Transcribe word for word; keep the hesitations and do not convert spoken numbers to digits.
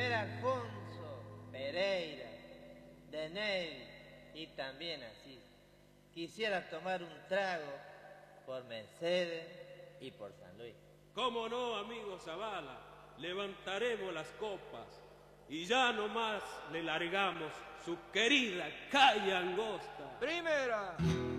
ver a Alfonso, Pereira, Deney y también así. Quisiera tomar un trago por Mercedes y por San Luis. ¿Cómo no, amigo Zavala? Levantaremos las copas y ya nomás le largamos su querida calle angosta. Primera.